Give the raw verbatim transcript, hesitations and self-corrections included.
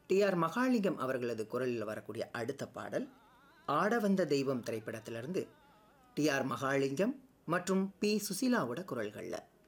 D R Mahalingam அவர்களது குரலில் வரக்கூடிய அடுத்த பாடல் ஆட வந்த தெய்வம் திரைப்படத்திலிருந்து டி ஆர் மகாலிங்கம் மற்றும் பி சுசீலாவோட குரல்களில்.